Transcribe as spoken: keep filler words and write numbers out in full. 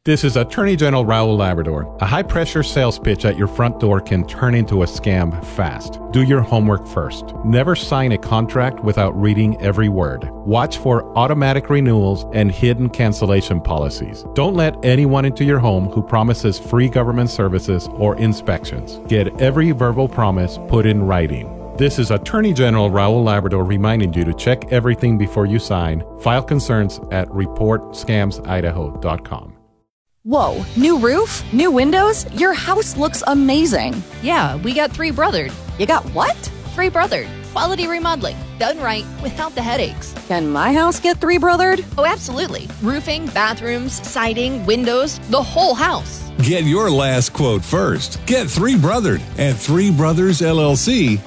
This is Attorney General Raul Labrador. A high-pressure sales pitch at your front door can turn into a scam fast. Do your homework first. Never sign a contract without reading every word. Watch for automatic renewals and hidden cancellation policies. Don't let anyone into your home who promises free government services or inspections. Get every verbal promise put in writing. This is Attorney General Raul Labrador reminding you to check everything before you sign. File concerns at report scams idaho dot com. Whoa, new roof? New windows? Your house looks amazing. Yeah, we got three brothered. You got what? Three brothered. Quality remodeling. Done right without the headaches. Can my house get three brothered? Oh, absolutely. Roofing, bathrooms, siding, windows, the whole house. Get your last quote first. Get three brothered at Three Brothers L L C